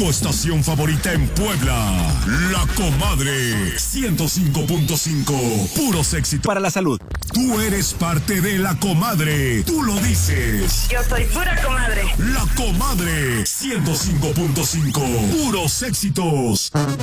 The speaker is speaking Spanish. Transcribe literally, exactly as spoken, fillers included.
tu estación favorita en Puebla. La Comadre. ciento cinco punto cinco. Puros éxitos para la salud. Tú eres parte de La Comadre. Tú lo dices. Yo soy pura comadre. La Comadre. ciento cinco punto cinco. Puros éxitos.